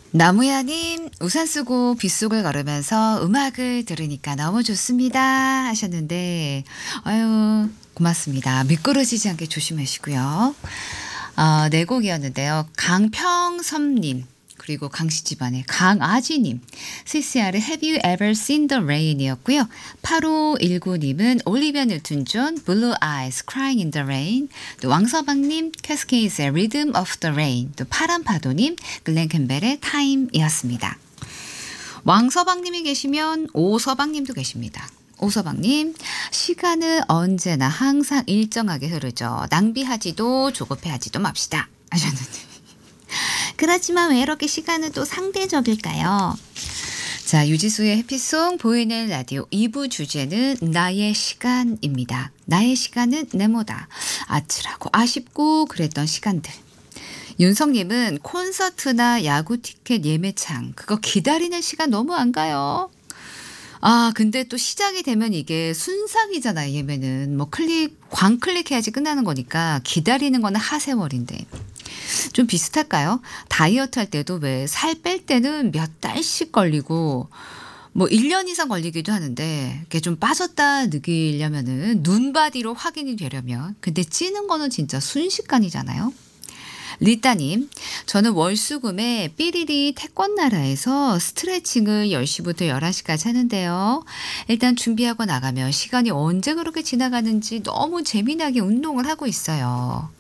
나무야님, 우산 쓰고 빗속을 걸으면서 음악을 들으니까 너무 좋습니다. 하셨는데, 아유, 고맙습니다. 미끄러지지 않게 조심하시고요. 네 곡이었는데요. 강평섭님, 그리고 강씨 집안의 강아지님, CCR의 Have You Ever Seen the Rain이었고요. 8519님은 올리비아 뉴튼 존, Blue Eyes, Crying in the Rain, 또 왕서방님, 캐스케이스의 Rhythm of the Rain, 또 파란파도님, 글렌 캠벨의 Time이었습니다. 왕서방님이 계시면 오서방님도 계십니다. 오서방님, 시간은 언제나 항상 일정하게 흐르죠. 낭비하지도 조급해하지도 맙시다. 하셨는데. 그렇지만 왜 이렇게 시간은 또 상대적일까요? 자, 유지수의 해피송 보이는 라디오 2부 주제는 나의 시간입니다. 나의 시간은 네모다. 아찔하고 아쉽고 그랬던 시간들. 윤성님은 콘서트나 야구 티켓 예매창 그거 기다리는 시간 너무 안 가요. 근데 또 시작이 되면 이게 순삭이잖아요, 예매는. 뭐 광클릭해야지 끝나는 거니까 기다리는 거는 하세월인데. 좀 비슷할까요? 다이어트 할 때도 왜 살 뺄 때는 몇 달씩 걸리고 뭐 1년 이상 걸리기도 하는데 이게 좀 빠졌다 느끼려면은 눈바디로 확인이 되려면 근데 찌는 거는 진짜 순식간이잖아요. 리따님, 저는 월수금에 삐리리 태권나라에서 스트레칭을 10시부터 11시까지 하는데요. 일단 준비하고 나가면 시간이 언제 그렇게 지나가는지 너무 재미나게 운동을 하고 있어요.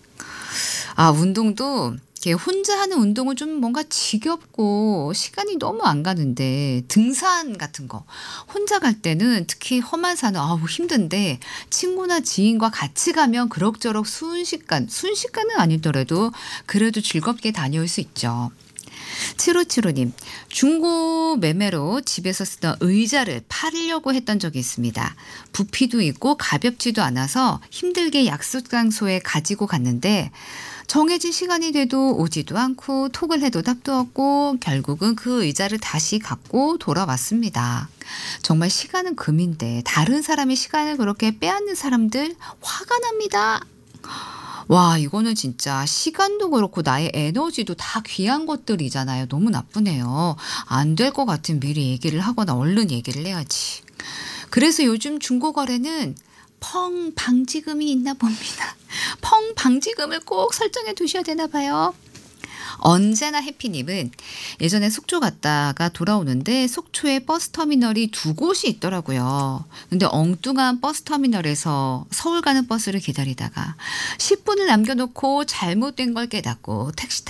운동도 이렇게 혼자 하는 운동은 좀 뭔가 지겹고 시간이 너무 안 가는데 등산 같은 거 혼자 갈 때는 특히 험한 산은 힘든데 친구나 지인과 같이 가면 그럭저럭 순식간은 아니더라도 그래도 즐겁게 다녀올 수 있죠. 7575님, 중고 매매로 집에서 쓰던 의자를 팔려고 했던 적이 있습니다. 부피도 있고 가볍지도 않아서 힘들게 약속 장소에 가지고 갔는데 정해진 시간이 돼도 오지도 않고 톡을 해도 답도 없고 결국은 그 의자를 다시 갖고 돌아왔습니다. 정말 시간은 금인데 다른 사람의 시간을 그렇게 빼앗는 사람들 화가 납니다. 와, 이거는 진짜 시간도 그렇고 나의 에너지도 다 귀한 것들이잖아요. 너무 나쁘네요. 안 될 것 같으면 미리 얘기를 하거나 얼른 얘기를 해야지. 그래서 요즘 중고거래는 펑 방지금이 있나 봅니다. 펑 방지금을 꼭 설정해 두셔야 되나 봐요. 언제나 해피님은 예전에 속초 갔다가 돌아오는데 속초에 버스터미널이 두 곳이 있더라고요. 근데 엉뚱한 버스터미널에서 서울 가는 버스를 기다리다가 10분을 남겨놓고 잘못된 걸 깨닫고 택시